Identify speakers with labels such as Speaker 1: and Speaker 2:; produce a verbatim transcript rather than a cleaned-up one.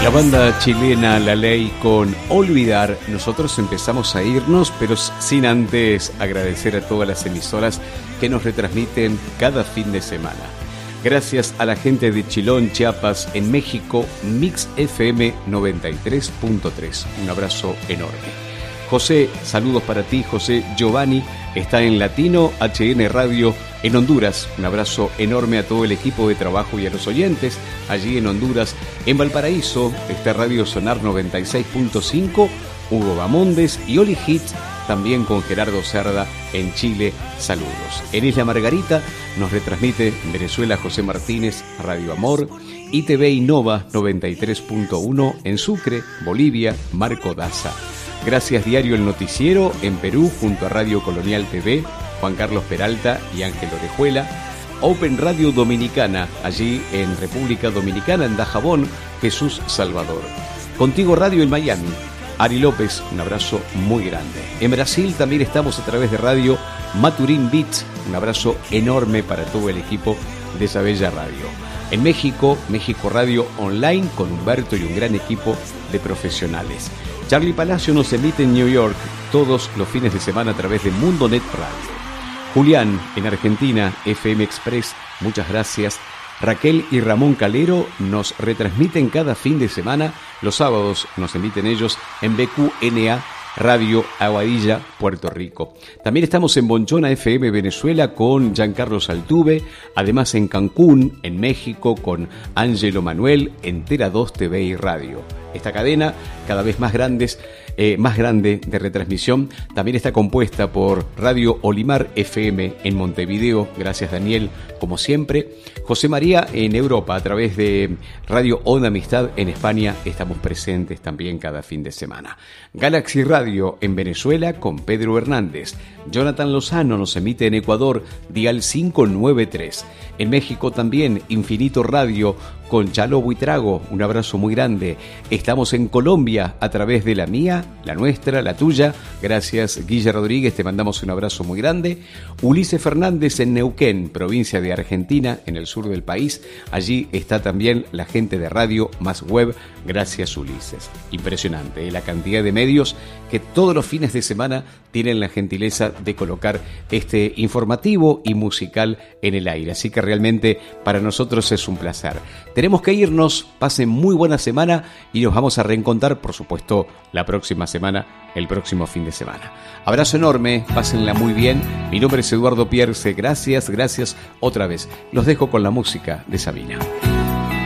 Speaker 1: La banda chilena La Ley con Olvidar. Nosotros empezamos a irnos, pero sin antes agradecer a todas las emisoras que nos retransmiten cada fin de semana. Gracias a la gente de Chilón, Chiapas, en México, Mix F M noventa y tres punto tres. Un abrazo enorme. José, saludos para ti, José. Giovanni está en Latino H N Radio en Honduras. Un abrazo enorme a todo el equipo de trabajo y a los oyentes allí en Honduras. En Valparaíso está Radio Sonar noventa y seis punto cinco, Hugo Bamondes y Oli Hits, también con Gerardo Cerda en Chile. Saludos. En Isla Margarita nos retransmite en Venezuela José Martínez, Radio Amor, I T V Innova noventa y tres punto uno en Sucre, Bolivia, Marco Daza. Gracias Diario El Noticiero en Perú junto a Radio Colonial T V, Juan Carlos Peralta y Ángel Orejuela. Open Radio Dominicana, allí en República Dominicana, en Dajabón, Jesús Salvador. Contigo Radio en Miami, Ari López, un abrazo muy grande. En Brasil también estamos a través de Radio Maturín Beats, un abrazo enorme para todo el equipo de esa bella radio. En México, México Radio Online con Humberto y un gran equipo de profesionales. Charlie Palacio nos emite en New York todos los fines de semana a través de Mundonet Radio. Julián en Argentina, F M Express, muchas gracias. Raquel y Ramón Calero nos retransmiten cada fin de semana. Los sábados nos emiten ellos en B Q N A Radio Aguadilla, Puerto Rico. También estamos en Bonchona F M Venezuela con Giancarlo Altuve, además en Cancún, en México, con Ángelo Manuel, en Tera dos T V y Radio. Esta cadena, cada vez más grandes, eh, más grande de retransmisión, también está compuesta por Radio Olimar F M en Montevideo, gracias Daniel, como siempre. José María en Europa, a través de Radio Onda Amistad en España, estamos presentes también cada fin de semana. Galaxy Radio en Venezuela con Pedro Hernández. Jonathan Lozano nos emite en Ecuador, Dial quinientos noventa y tres. En México también, Infinito Radio con Chalo Buitrago, un abrazo muy grande. Estamos en Colombia a través de la mía, la nuestra, la tuya. Gracias Guilla Rodríguez, te mandamos un abrazo muy grande. Ulises Fernández en Neuquén, provincia de Argentina, en el sur del país. Allí está también la gente de Radio Más Web. Gracias Ulises. Impresionante, ¿eh? La cantidad de medios que todos los fines de semana tienen la gentileza de colocar este informativo y musical en el aire. Así que realmente para nosotros es un placer. Tenemos que irnos, pasen muy buena semana y nos vamos a reencontrar, por supuesto, la próxima semana, el próximo fin de semana. Abrazo enorme, pásenla muy bien. Mi nombre es Eduardo Pierce, gracias, gracias otra vez. Los dejo con la música de Sabina.